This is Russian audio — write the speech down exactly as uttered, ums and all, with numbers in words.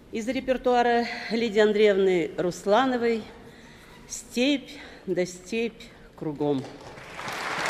Из репертуара Лидии Андреевны Руслановой «Степь да степь кругом».